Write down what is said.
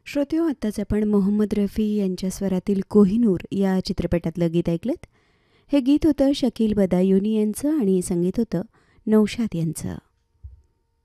श्रोत्यो, आत्ताच आपण मोहम्मद रफी यांच्या स्वरातील कोहिनूर या चित्रपटातलं गीत ऐकलंत. हे गीत होतं शकील बदायुनी यांचं आणि संगीत होतं नौशाद यांचं.